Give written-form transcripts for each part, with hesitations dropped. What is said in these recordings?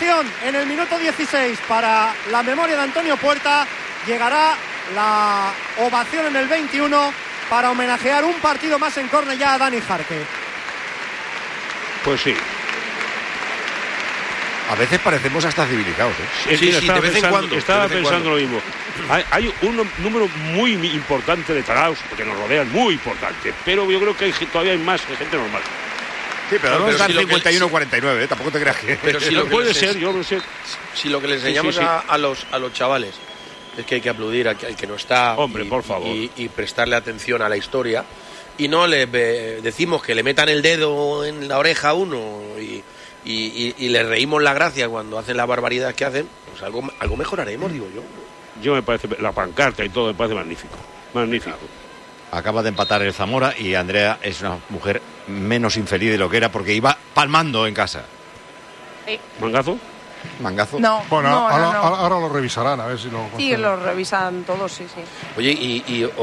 ovación en el minuto 16 para la memoria de Antonio Puerta. Llegará la ovación en el 21 para homenajear un partido más en Cornellá a Dani Jarque. Pues sí. A veces parecemos hasta civilizados, ¿eh? Sí, de vez en cuando. Estaba pensando lo mismo. Hay un número muy importante de tarados que nos rodean, muy importante. Pero yo creo que todavía hay más de gente normal. Sí, pero no están 51-49, ¿eh? Tampoco te creas que... Pero si lo puede ser, yo no sé. Si lo que le enseñamos a los chavales es que hay que aplaudir al que no está. Hombre, por favor. Y prestarle atención a la historia. Y no le decimos que le metan el dedo en la oreja a uno y le reímos la gracia cuando hacen las barbaridades que hacen, pues algo mejoraremos, digo yo. Yo me parece, la pancarta y todo me parece magnífico. Magnífico. Acaba de empatar el Zamora y Andrea es una mujer menos infeliz de lo que era porque iba palmando en casa. ¿Mangazo? ¿Mangazo? No, bueno, no, ahora lo revisarán, a ver si lo... Sí, lo revisan todos, sí. Oye,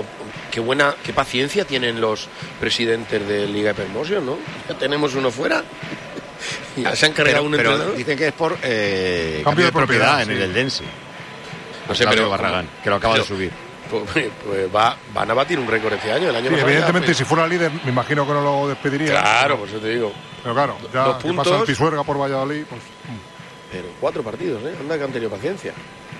qué paciencia tienen los presidentes de Liga de Promotion, ¿no? Ya tenemos uno fuera. Ya se han cargado un entrenador. Pero dicen que es por cambio de propiedad en el Eldense. No sé, pero Barragán, que lo acaba de subir. Pues van a batir un récord este año. El año pasado evidentemente, pues, si fuera líder, me imagino que no lo despediría. Claro, por eso te digo. Pero claro, ya 2 puntos, pasa el Pisuerga por Valladolid, pues... Pero 4 partidos, ¿eh? Anda que han tenido paciencia.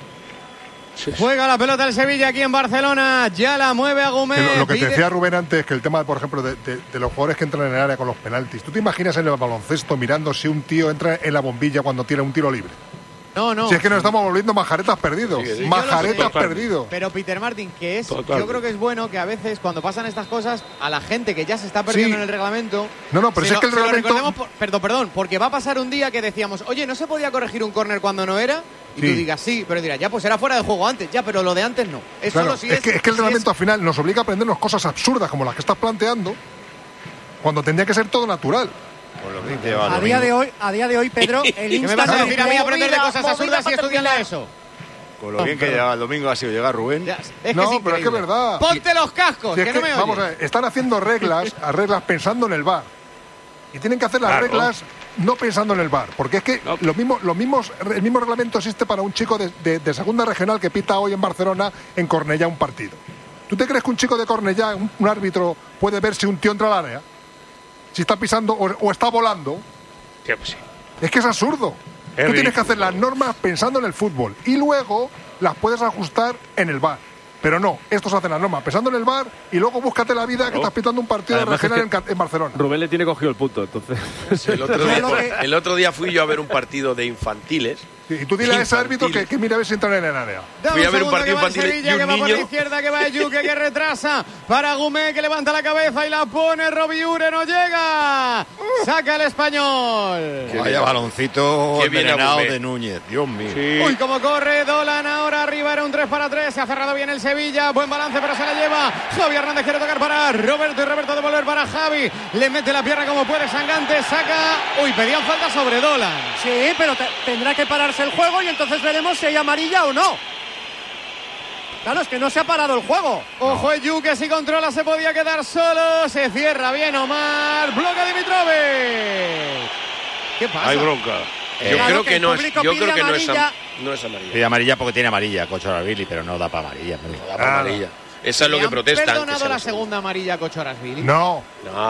Juega la pelota el Sevilla aquí en Barcelona, ya la mueve Agumé. Lo que te decía Rubén antes, que el tema, por ejemplo, de los jugadores que entran en el área con los penaltis. ¿Tú te imaginas en el baloncesto mirando si un tío entra en la bombilla cuando tiene un tiro libre? No. Si es que nos estamos volviendo majaretas perdidos. Sí. Majaretas perdidos. Pero Peter Martin, yo creo que es bueno que a veces cuando pasan estas cosas, a la gente que ya se está perdiendo en el reglamento... No, pero si es que el reglamento... Perdón, porque va a pasar un día que decíamos, oye, ¿no se podía corregir un córner cuando no era? Y tú digas, sí, pero dirás, ya, pues era fuera de juego antes, ya, pero lo de antes no. Es claro, solo si es que el reglamento al final nos obliga a aprendernos cosas absurdas como las que estás planteando, cuando tendría que ser todo natural. A día de hoy, Pedro, el ¿qué me vas a decir a mí aprender de cosas absurdas y estudiando eso? Con lo bien que lleva el domingo ha sido llegar Rubén. Pero es que es verdad. Ponte los cascos, que no me oyes. Vamos a ver, están haciendo reglas pensando en el VAR. Y tienen que hacer las reglas no pensando en el VAR. Porque es que el mismo reglamento existe para un chico de segunda regional que pita hoy en Barcelona, en Cornellá, un partido. ¿Tú te crees que un chico de Cornellá, un árbitro, puede ver si un tío entra al área? Si está pisando o está volando. Sí, pues sí. Es que es absurdo. Tú tienes que hacer las normas pensando en el fútbol y luego las puedes ajustar en el VAR. Pero no, estos hacen las normas pensando en el VAR y luego búscate la vida que estás pitando un partido de regional en Barcelona. Rubén le tiene cogido el punto, entonces. El otro día fui yo a ver un partido de infantiles. Y tú dile a ese árbitro que mira a ver si entran en el área. Fui a ver un partido infantil Sevilla, y un que va niño... por la izquierda, que va Yuque, que retrasa para Gumé, que levanta la cabeza y la pone. Robiure no llega. Saca el español. Vaya baloncito envenenado de Núñez, Dios mío. Sí. Uy, cómo corre Dolan ahora arriba, era un 3-3. Se ha cerrado bien el Sevilla. Buen balance, pero se la lleva. Javi Hernández quiere tocar para Roberto y Roberto devolver para Javi. Le mete la pierna como puede Sangante. Saca. Uy, pedían falta sobre Dolan. Sí, pero tendrá que pararse el juego y entonces veremos si hay amarilla o no. Claro, es que no se ha parado el juego. Ojo, Eyu, que si controla se podía quedar solo. Se cierra bien Omar. Bloque Dimitrovic. ¿Qué pasa? Hay bronca. Yo creo que no es amarilla. Pide amarilla porque tiene amarilla, Cochorasvili, pero no da para amarilla. No da para amarilla. Eso es lo que protestan. ¿Han perdonado la segunda amarilla a Cochorasvili? No.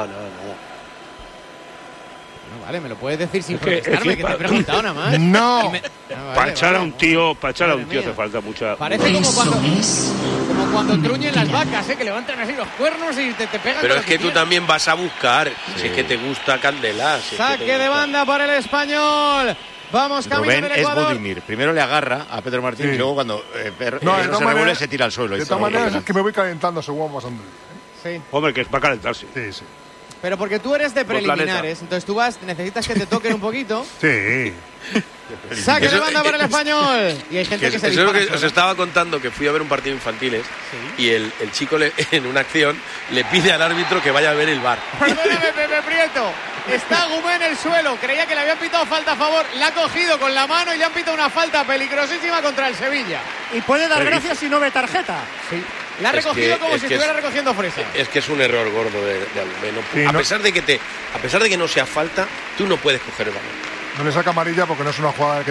Vale, me lo puedes decir sin protestarme, que te he preguntado nada más. No. Para echar a un tío hace falta mucha... Parece como cuando truñen las vacas, que levantan así los cuernos y te pegan. Pero es que tú también vas a buscar, si es que te gusta Candela. Saque de banda para el Español. Vamos, camino del Ecuador. Es Budimir. Primero le agarra a Pedro Martín y luego cuando no se revuelve se tira al suelo. De todas maneras es que me voy calentando según vamos pasando. Sí. Hombre, que es para calentarse. Sí. Pero porque tú eres de preliminares, entonces tú necesitas que te toquen un poquito. Sí. Saque de banda para el Español. Y hay gente que se dispara. Eso es lo que os estaba contando, que fui a ver un partido infantiles y el chico en una acción le pide al árbitro que vaya a ver el VAR. Perdóname, Pepe Prieto. Está Gumé en el suelo. Creía que le habían pitado falta a favor. La ha cogido con la mano y le han pitado una falta peligrosísima contra el Sevilla. Y puede dar gracias si no ve tarjeta. Sí. La ha recogido como si estuviera recogiendo fresa. Es que es un error gordo de Agumé. A pesar de que no sea falta, tú no puedes coger el balón. No le saca amarilla porque no es una jugada que